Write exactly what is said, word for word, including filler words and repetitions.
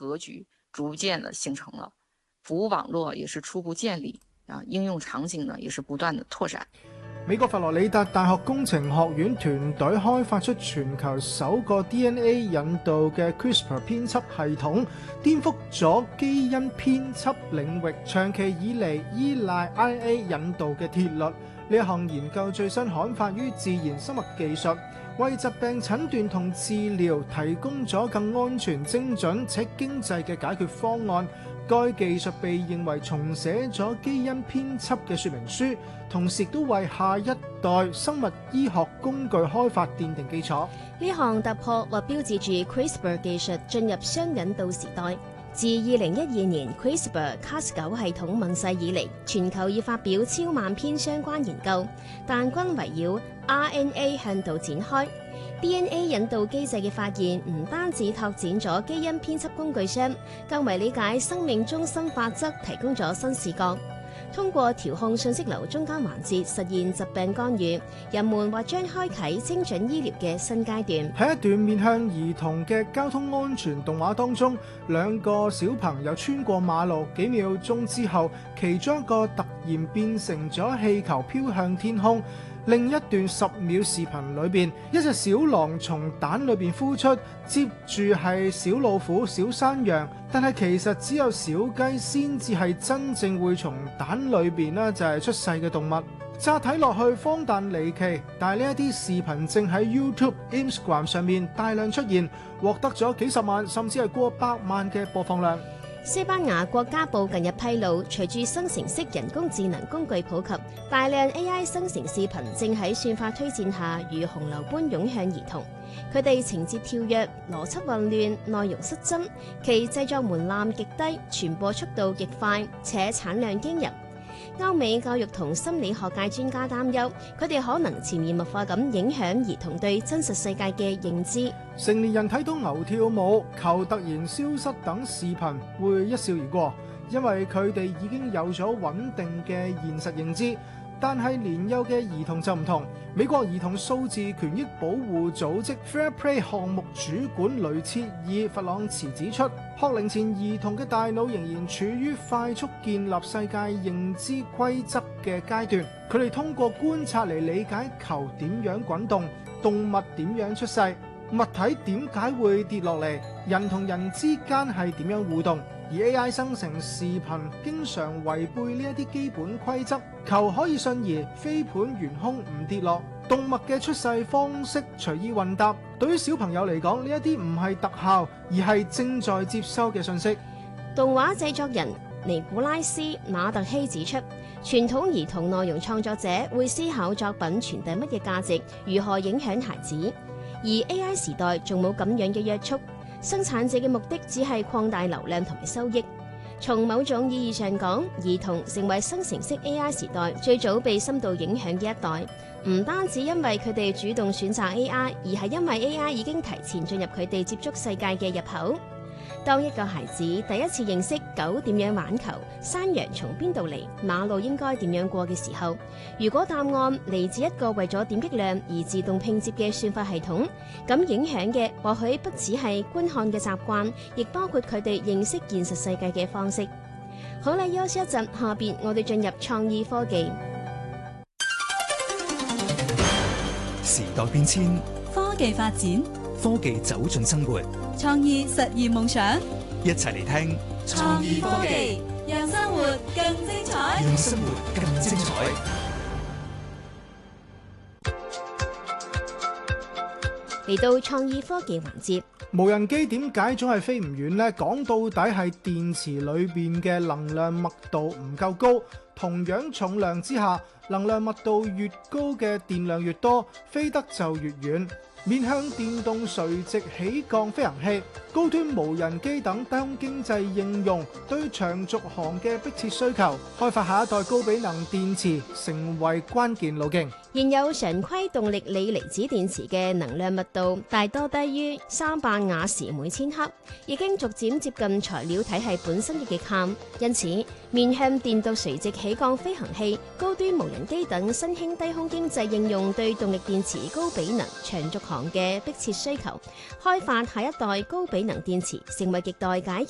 格局逐漸的形成了，服務網絡也是初步建立啊，應用場景呢也是不斷的拓展。 美國佛羅里達大學工程學院團隊開發出全球首個 D N A 引導嘅 CRISPR 編輯系統，顛覆咗基因編輯領域長期以嚟依賴 R N A 引導嘅鐵律。呢一項研究最新刊發於《自然生物技術》，為疾病診斷同治療提供咗更安全、精準且經濟嘅解決方案。該技術被認為重寫咗基因編輯嘅說明書，同時都為下一代生物醫學工具開發奠定基礎。 呢項突破或標誌住 CRISPR 技術進入雙引導時代。自二零一二年 CRISPR Cas 九系統問世以嚟，全球已發表超萬篇相關研究，但均圍繞 R N A 向導展開。D N A 引導機制嘅發現唔單止拓展咗基因編輯工具箱，更為理解生命中心法則提供咗新視角。通過調控信息流中間環節實現疾病干預，人們或將開啟精準醫療嘅新階段。 喺一段面向兒童嘅交通安全動畫當中，兩個小朋友穿過馬路，幾秒鐘之後，其中一個突然變成咗氣球飄向天空。另一段十秒視頻裏邊，一隻小狼從蛋裏邊孵出，接住係小老虎、小山羊，但係其實只有小雞先至係真正會從蛋裏邊呢就係出世嘅動物。乍睇落去荒誕離奇，但係呢一啲視頻正喺 YouTube、Instagram 上面大量出現，獲得咗幾十萬甚至係過百萬嘅播放量。 西班牙國家報近日披露，隨住生成式人工智能工具普及，大量 A I 生成視頻正喺算法推薦下如洪流般湧向兒童。佢哋情節跳躍、邏輯混亂、內容失真，其製作門檻極低，傳播速度極快，且產量驚人。歐美教育同心理學界專家擔憂，佢哋可能潛移默化咁影響兒童對真實世界嘅認知。 成年人睇到牛跳舞、球突然消失等視頻會一笑而過，因為佢哋已經有咗穩定嘅現實認知。但係年幼嘅兒童就唔同。美國兒童數字權益保護組織 Fair Play 項目主管雷切爾弗朗茨指出，學齡前兒童嘅大腦仍然處於快速建立世界認知規則嘅階段。佢哋通過觀察嚟理解球點樣滾動、動物點樣出世、物體點解會跌落嚟、人同人之間係點樣互動。而 A I 生成視頻經常違背呢一啲基本規則，球可以瞬移，飛盤懸空唔跌落，動物嘅出世方式隨意混搭。對於小朋友嚟講，呢一啲唔係特效，而係正在接收嘅信息。 動畫製作人尼古拉斯馬特希指出，傳統兒童內容創作者會思考作品傳遞乜嘢價值，如何影響孩子，而 A I 時代仲冇咁樣嘅約束。生產者嘅目的只係擴大流量同埋收益。從某種意義上講，兒童成為生成式 A I 時代最早被深度影響嘅一代，唔單止因為佢哋主動選擇 A I， 而係因為 A I 已經提前進入佢哋接觸世界嘅入口。當一個孩子第一次認識狗點樣玩球、山羊從邊度嚟、馬路應該點樣過嘅時候，如果答案嚟自一個為咗點擊量而自動拼接嘅算法系統，咁影響嘅或許不只係觀看嘅習慣，亦包括佢哋認識現實世界嘅方式。好啦，休息一陣，下邊我哋進入創意科技。 時代變遷， 科技發展， 科技走進生活， 創意實現夢想， 一齊嚟聽創意科技，讓生活更精彩， 讓生活更精彩。 嚟到創意科技環節， 無人機點解總係飛唔遠呢？講到底係電池裏邊嘅能量密度唔夠高。同樣重量之下，能量密度越高嘅電量越多，飛得就越遠。面向電動垂直起降飛行器、高端無人機等低空經濟應用，對長續航嘅迫切需求，開發下一代高比能電池成為關鍵路徑。 現有常規動力鋰離子電池嘅能量密度大多低於三百瓦時每千克，已經逐漸接近材料體系本身嘅極限。因此，面向電動垂直起降飛行器、高端無人機等新興低空經濟應用對動力電池高比能長續航嘅迫切需求，開發下一代高比能電池成為亟待解